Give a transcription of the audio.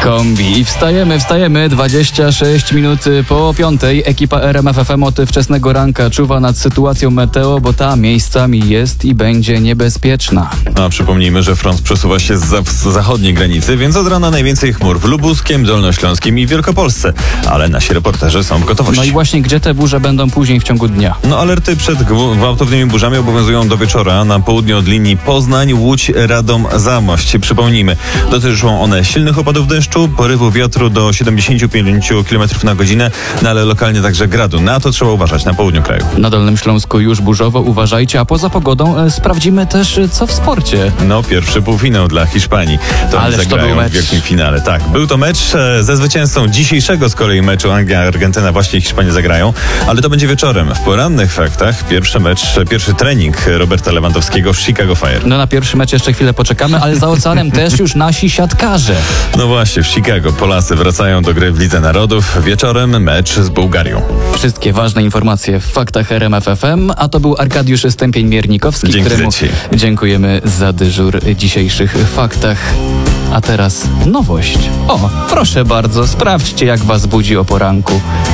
Kombi. I wstajemy. 26 minut po 5. Ekipa RMF FM od wczesnego ranka czuwa nad sytuacją meteo, bo ta miejscami jest i będzie niebezpieczna. A przypomnijmy, że front przesuwa się z zachodniej granicy, więc od rana najwięcej chmur w Lubuskiem, Dolnośląskim i Wielkopolsce. Ale nasi reporterzy są w gotowości. No i właśnie gdzie te burze będą później w ciągu dnia? No alerty przed gwałtownymi burzami obowiązują do wieczora na południu od linii Poznań, Łódź, Radom, Zamość. Przypomnijmy, dotyczą one silnych opadów deszczu, porywu wiatru do 75 km na godzinę, no ale lokalnie także gradu. Na to trzeba uważać na południu kraju. Na Dolnym Śląsku już burzowo, uważajcie, a poza pogodą sprawdzimy też co w sporcie. No, pierwszy półfinał dla Hiszpanii. To oni zagrają w wielkim finale. Tak, był to mecz ze zwycięzcą dzisiejszego z kolei meczu Anglia-Argentyna. Właśnie Hiszpanie zagrają, ale to będzie wieczorem. W porannych faktach pierwszy trening Roberta Lewandowskiego w Chicago Fire. No na pierwszy mecz jeszcze chwilę poczekamy, ale za oceanem też już nasi siatkarze. No właśnie, w Chicago Polacy wracają do gry w Lidze Narodów. Wieczorem mecz z Bułgarią. Wszystkie ważne informacje w faktach RMF FM, a to był Arkadiusz Stępień-Miernikowski, któremu dziękujemy za dyżur dzisiejszych faktach. A teraz nowość. O, proszę bardzo, sprawdźcie jak was budzi o poranku